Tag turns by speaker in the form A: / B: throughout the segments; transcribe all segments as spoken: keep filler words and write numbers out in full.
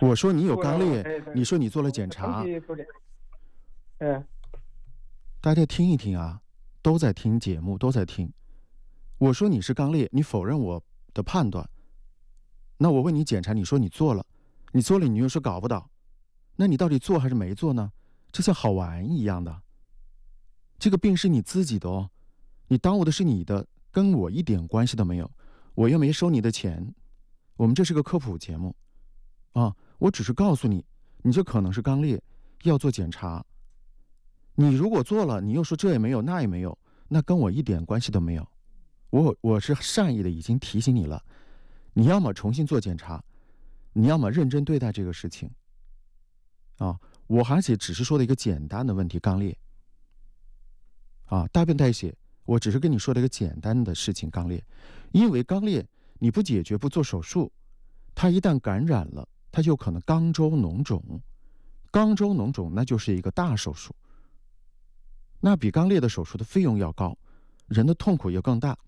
A: 我说你有肛裂，
B: 哎对
A: 你说你做了检查，
B: 长期做检嗯，
A: 大家听一听啊，都在听节目，都在听。我说你是肛裂，你否认我的判断。那我问你检查，你说你做了，你做了，你又说搞不到，那你到底做还是没做呢？这像好玩一样的。这个病是你自己的哦，你耽误的是你的，跟我一点关系都没有，我又没收你的钱。我们这是个科普节目啊，我只是告诉你，你这可能是肛裂，要做检查。你如果做了，你又说这也没有那也没有，那跟我一点关系都没有。我我是善意的已经提醒你了，你要么重新做检查，你要么认真对待这个事情啊。我而且只是说的一个简单的问题，肛裂啊，大便代谢，我只是跟你说了一个简单的事情，肛裂。因为肛裂你不解决不做手术，它一旦感染了，它就可能肛周脓肿，肛周脓肿那就是一个大手术，那比肛裂的手术的费用要高，人的痛苦也更大。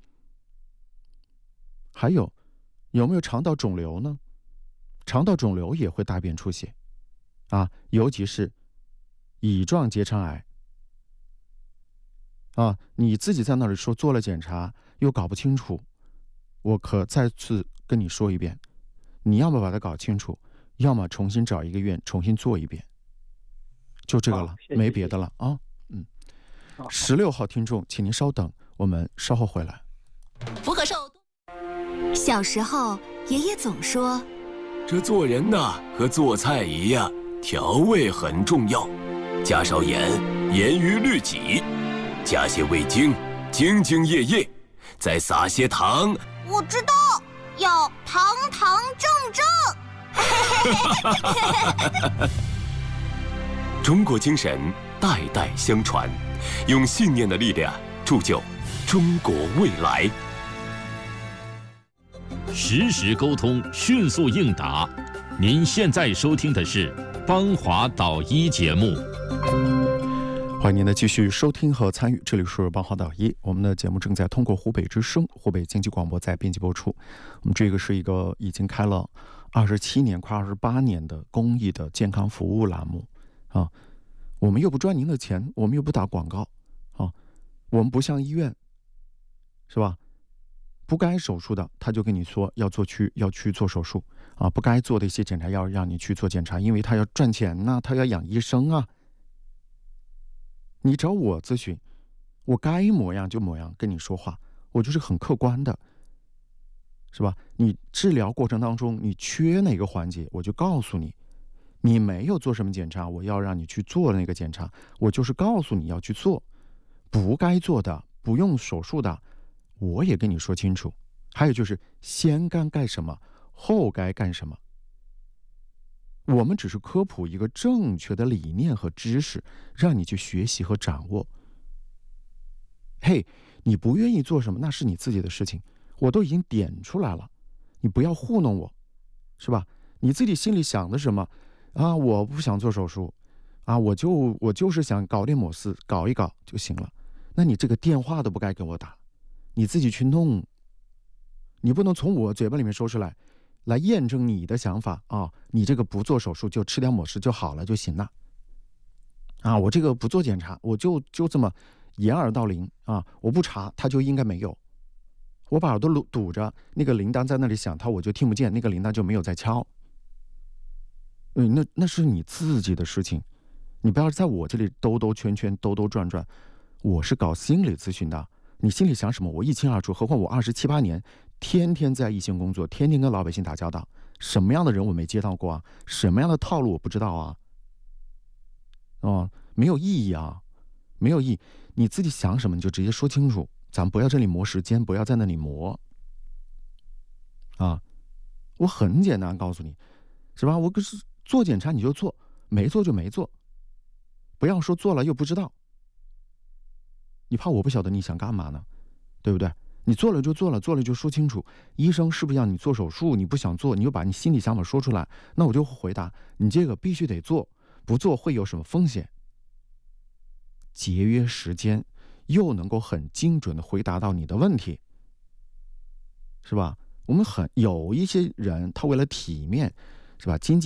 A: 还有，有没有肠道肿瘤呢？肠道肿瘤也会大便出血啊，尤其是乙状结肠癌啊，你自己在那里说做了检查又搞不清楚，我可再次跟你说一遍，你要么把它搞清楚，要么重新找一个院重新做一遍，就这个了，
B: 谢谢
A: 没别的了啊。嗯，十六号听众，请您稍等，我们稍后回来。
C: 福和寿。
D: 小时候，爷爷总说，
E: 这做人呐，和做菜一样，调味很重要，加少盐，严于律己；加些味精，兢兢业业；再撒些糖。
F: 我知道，要堂堂正正。
E: 中国精神代代相传，用信念的力量铸就中国未来。
G: 实时沟通，迅速应答。您现在收听的是邦华导医节目。
A: 欢迎您的继续收听和参与，这里是邦华导医。我们的节目正在通过湖北之声、湖北经济广播在编辑播出。我们这个是一个已经开了二十七年、快二十八年的公益的健康服务栏目啊。我们又不赚您的钱，我们又不打广告啊。我们不像医院，是吧？不该手术的，他就跟你说要做去要去做手术啊，不该做的一些检查要让你去做检查，因为他要赚钱呐、啊，他要养医生啊。你找我咨询，我该模样就模样跟你说话，我就是很客观的，是吧？你治疗过程当中你缺哪个环节，我就告诉你。你没有做什么检查，我要让你去做那个检查，我就是告诉你要去做。不该做的，不用手术的，我也跟你说清楚。还有就是先该干什么，后该干什么。我们只是科普一个正确的理念和知识，让你去学习和掌握。嘿，你不愿意做什么，那是你自己的事情，我都已经点出来了，你不要糊弄我，是吧？你自己心里想的什么啊？我不想做手术啊，我就我就是想搞点抹丝，搞一搞就行了。那你这个电话都不该给我打，你自己去弄，你不能从我嘴巴里面说出来，来验证你的想法啊！你这个不做手术就吃点抹食就好了就行了，啊！我这个不做检查，我就就这么掩耳盗铃啊！我不查，它就应该没有。我把耳朵堵着，那个铃铛在那里响，它我就听不见，那个铃铛就没有在敲。嗯，那那是你自己的事情，你不要在我这里兜兜圈圈、兜兜转转。我是搞心理咨询的，你心里想什么我一清二楚。何况我二十七八年。天天在一线工作，天天跟老百姓打交道，什么样的人我没接到过啊？什么样的套路我不知道啊？哦，没有意义啊，没有意义。你自己想什么你就直接说清楚，咱们不要这里磨时间，不要在那里磨。啊，我很简单告诉你，是吧？我可是做检查你就做，没做就没做，不要说做了又不知道。你怕我不晓得你想干嘛呢？对不对？你做了就做了，做了就说清楚。医生是不是让你做手术？你不想做，你就把你心里想法说出来。那我就回答你这个必须得做，不做会有什么风险？节约时间，又能够很精准的回答到你的问题，是吧？我们很有一些人，他为了体面，是吧？经济。